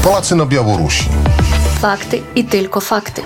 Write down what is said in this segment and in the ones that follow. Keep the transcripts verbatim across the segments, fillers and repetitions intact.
Polacy na Białorusi. Fakty i tylko fakty.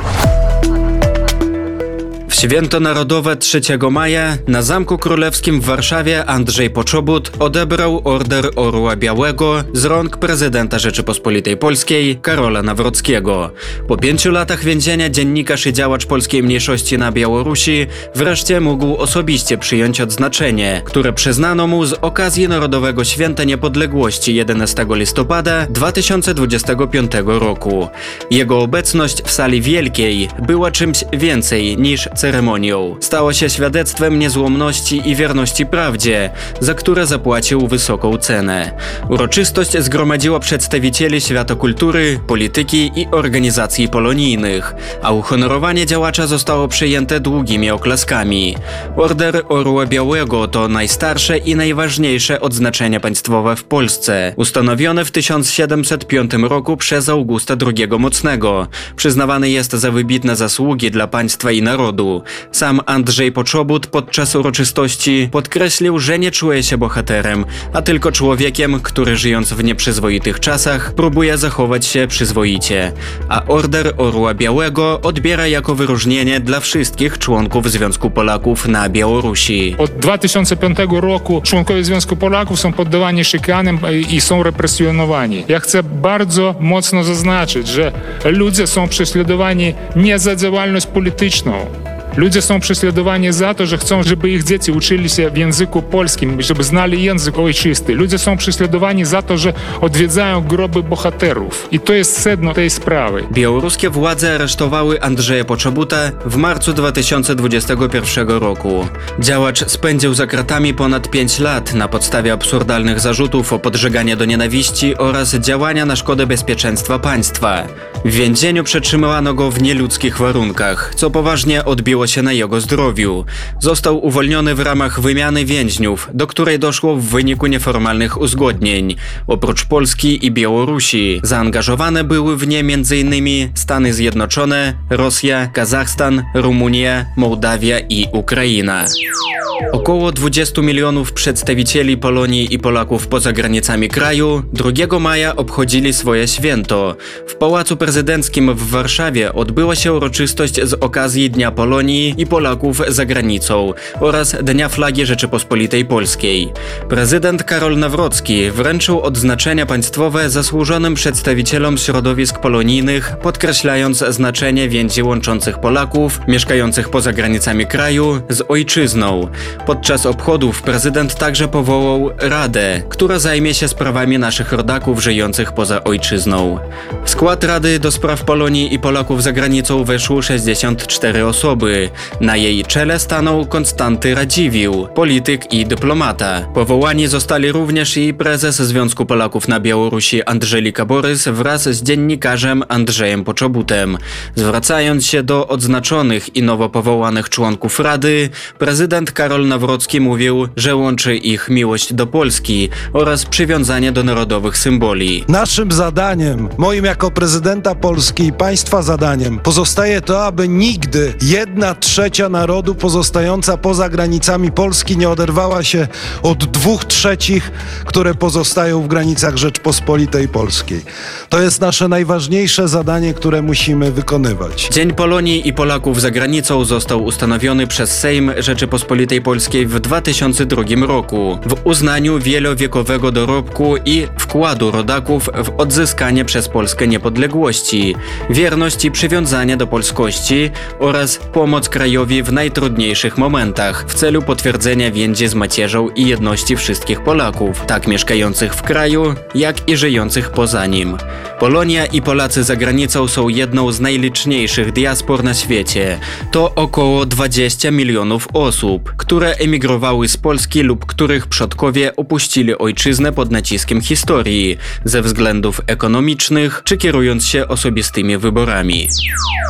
W święto narodowe trzeciego maja na Zamku Królewskim w Warszawie Andrzej Poczobut odebrał Order Orła Białego z rąk prezydenta Rzeczypospolitej Polskiej Karola Nawrockiego. Po pięciu latach więzienia dziennikarz i działacz polskiej mniejszości na Białorusi wreszcie mógł osobiście przyjąć odznaczenie, które przyznano mu z okazji Narodowego Święta Niepodległości jedenastego listopada dwa tysiące dwudziestego piątego roku. Jego obecność w sali wielkiej była czymś więcej niż ceremonią. Stało się świadectwem niezłomności i wierności prawdzie, za które zapłacił wysoką cenę. Uroczystość zgromadziła przedstawicieli świata kultury, polityki i organizacji polonijnych, a uhonorowanie działacza zostało przyjęte długimi oklaskami. Order Orła Białego to najstarsze i najważniejsze odznaczenie państwowe w Polsce, ustanowione w tysiąc siedemset piątym roku przez Augusta drugiego Mocnego. Przyznawany jest za wybitne zasługi dla państwa i narodu. Sam Andrzej Poczobut podczas uroczystości podkreślił, że nie czuje się bohaterem, a tylko człowiekiem, który żyjąc w nieprzyzwoitych czasach próbuje zachować się przyzwoicie. A Order Orła Białego odbiera jako wyróżnienie dla wszystkich członków Związku Polaków na Białorusi. Od dwa tysiące piątego roku członkowie Związku Polaków są poddawani szykanom i są represjonowani. Ja chcę bardzo mocno zaznaczyć, że ludzie są prześladowani nie za działalność polityczną. Ludzie są prześladowani za to, że chcą, żeby ich dzieci uczyli się w języku polskim, żeby znali język ojczysty. Ludzie są prześladowani za to, że odwiedzają groby bohaterów. I to jest sedno tej sprawy. Białoruskie władze aresztowały Andrzeja Poczobuta w marcu dwa tysiące dwudziestego pierwszego roku. Działacz spędził za kratami ponad pięć lat na podstawie absurdalnych zarzutów o podżeganie do nienawiści oraz działania na szkodę bezpieczeństwa państwa. W więzieniu przetrzymywano go w nieludzkich warunkach, co poważnie odbiło się na jego zdrowiu. Został uwolniony w ramach wymiany więźniów, do której doszło w wyniku nieformalnych uzgodnień. Oprócz Polski i Białorusi zaangażowane były w nie między innymi Stany Zjednoczone, Rosja, Kazachstan, Rumunia, Mołdawia i Ukraina. Około dwudziestu milionów przedstawicieli Polonii i Polaków poza granicami kraju drugiego maja obchodzili swoje święto. W Pałacu Prezydenckim w Warszawie odbyła się uroczystość z okazji Dnia Polonii i Polaków za granicą oraz Dnia Flagi Rzeczypospolitej Polskiej. Prezydent Karol Nawrocki wręczył odznaczenia państwowe zasłużonym przedstawicielom środowisk polonijnych, podkreślając znaczenie więzi łączących Polaków mieszkających poza granicami kraju z ojczyzną. Podczas obchodów prezydent także powołał Radę, która zajmie się sprawami naszych rodaków żyjących poza ojczyzną. W skład Rady do spraw Polonii i Polaków za granicą weszło sześćdziesiąt cztery osoby. Na jej czele stanął Konstanty Radziwiłł, polityk i dyplomata. Powołani zostali również i prezes Związku Polaków na Białorusi Andżelika Borys wraz z dziennikarzem Andrzejem Poczobutem. Zwracając się do odznaczonych i nowo powołanych członków Rady, prezydent Karol Nawrocki mówił, że łączy ich miłość do Polski oraz przywiązanie do narodowych symboli. Naszym zadaniem, moim jako prezydenta Polski i państwa zadaniem, pozostaje to, aby nigdy jedna trzecia narodu pozostająca poza granicami Polski nie oderwała się od dwóch trzecich, które pozostają w granicach Rzeczpospolitej Polskiej. To jest nasze najważniejsze zadanie, które musimy wykonywać. Dzień Polonii i Polaków za granicą został ustanowiony przez Sejm Rzeczypospolitej Polskiej w dwa tysiące drugim roku w uznaniu wielowiekowego dorobku i wkładu rodaków w odzyskanie przez Polskę niepodległości, wierność i przywiązanie do polskości oraz pomoc krajowi w najtrudniejszych momentach w celu potwierdzenia więzi z macierzą i jedności wszystkich Polaków, tak mieszkających w kraju, jak i żyjących poza nim. Polonia i Polacy za granicą są jedną z najliczniejszych diaspor na świecie. To około dwadzieścia milionów osób, które emigrowały z Polski lub których przodkowie opuścili ojczyznę pod naciskiem historii, ze względów ekonomicznych czy kierując się osobistymi wyborami.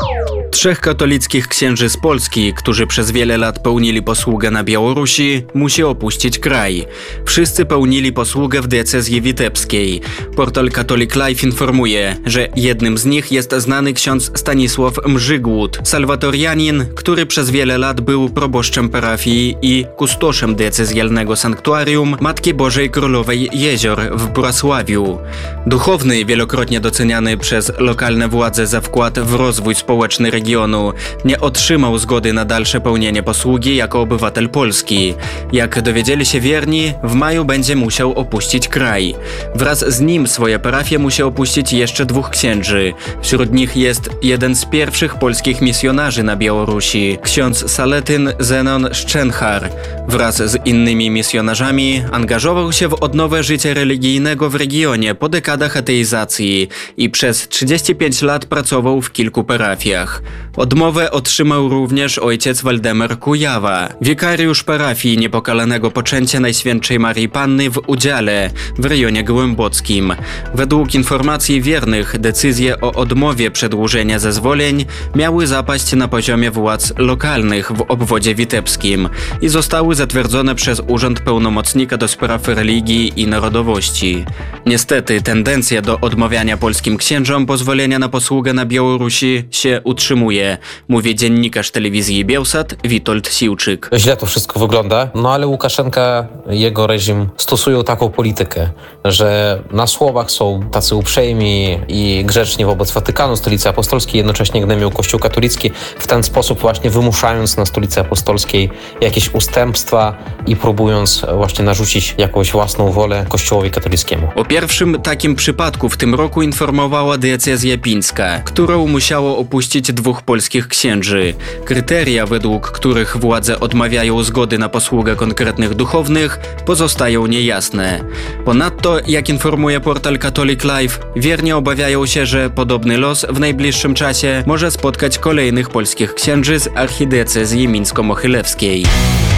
Trzech katolickich księży z Polski, którzy przez wiele lat pełnili posługę na Białorusi, musi opuścić kraj. Wszyscy pełnili posługę w diecezji witebskiej. Portal Catholic Life informuje, że jednym z nich jest znany ksiądz Stanisław Mrzygłód, salwatorianin, który przez wiele lat był proboszczem parafii i kustoszem diecezjalnego sanktuarium Matki Bożej Królowej Jezior w Brasławiu. Duchowny, wielokrotnie doceniany przez lokalne władze za wkład w rozwój społeczny regionu, nie otrzymał zgody na dalsze pełnienie posługi jako obywatel Polski. Jak dowiedzieli się wierni, w maju będzie musiał opuścić kraj. Wraz z nim swoje parafie musi opuścić jeszcze dwóch księży. Wśród nich jest jeden z pierwszych polskich misjonarzy na Białorusi, ksiądz Saletyn Zenon Szczęchar. Wraz z innymi misjonarzami angażował się w odnowę życia religijnego w regionie po dekadach ateizacji i przez trzydzieści pięć lat pracował w kilku parafiach. Odmowę otrzymał również ojciec Waldemar Kujawa, wikariusz parafii Niepokalanego Poczęcia Najświętszej Marii Panny w Udziale w rejonie głębockim. Według informacji wiernych decyzje o odmowie przedłużenia zezwoleń miały zapaść na poziomie władz lokalnych w obwodzie witebskim i zostały zatwierdzone przez Urząd Pełnomocnika do Spraw Religii i Narodowości. Niestety tendencja do odmawiania polskim księżom pozwolenia na posługę na Białorusi się utrzymuje, mówi dziennikarz telewizji Bielsat Witold Siłczyk. Źle to wszystko wygląda, no ale Łukaszenka, jego reżim stosują taką politykę, że na słowach są tacy uprzejmi i grzeczni wobec Watykanu, Stolicy Apostolskiej, jednocześnie gnębią Kościół katolicki, w ten sposób właśnie wymuszając na Stolicy Apostolskiej jakieś ustępstwa i próbując właśnie narzucić jakąś własną wolę Kościołowi katolickiemu. O pierwszym takim przypadku w tym roku informowała diecezja pińska, którą musiało opuścić dwóch polskich księży. Kryteria, według których władze odmawiają zgody na posługę konkretnych duchownych, pozostają niejasne. Ponadto, jak informuje portal Catholic Life, wierni obawiają się, że podobny los w najbliższym czasie może spotkać kolejnych polskich księży z archidiecezji mińsko-mochylewskiej.